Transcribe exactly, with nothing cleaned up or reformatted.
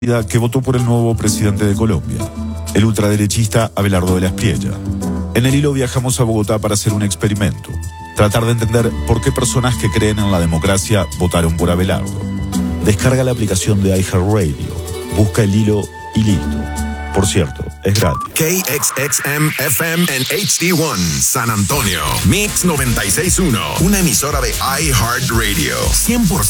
que votó por el nuevo presidente de Colombia, el ultraderechista Abelardo de la Espriella. En el hilo viajamos a Bogotá para hacer un experimento, tratar de entender por qué personas que creen en la democracia votaron por Abelardo. Descarga la aplicación de iHeartRadio, busca el hilo y listo. Por cierto, es gratis. K X X M F M en H D uno, San Antonio. Mix noventa y seis punto uno, una emisora de iHeartRadio. cien por ciento